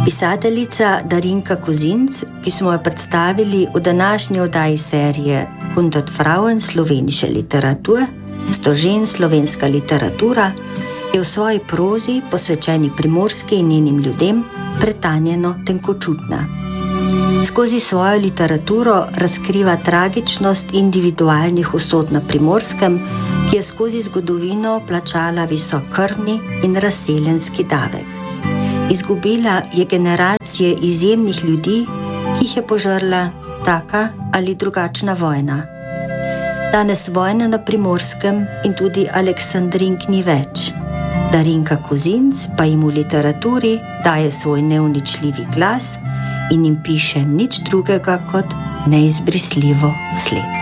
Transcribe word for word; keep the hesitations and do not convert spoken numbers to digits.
Pisateljica Darinka Kozinc, ki smo jo predstavili v današnji oddaji serije hundert Frauen slovenische Literatur, sto žen slovenska literatura, je v svoji prozi, posvečeni Primorski in njenim ljudem, pretanjeno tenkočutna. Skozi svojo literaturo razkriva tragičnost individualnih usod na Primorskem, ki je skozi zgodovino plačala visok krvni in razseljenski davek. Izgubila je generacije izjemnih ljudi, ki jih je požrla taka ali drugačna vojna. Danes vojna na Primorskem in tudi Aleksandrink ni več. Darinka Kozinc pa jim v literaturi daje svoj neuničljivi glas in jim piše nič drugega kot neizbrisljivo sled.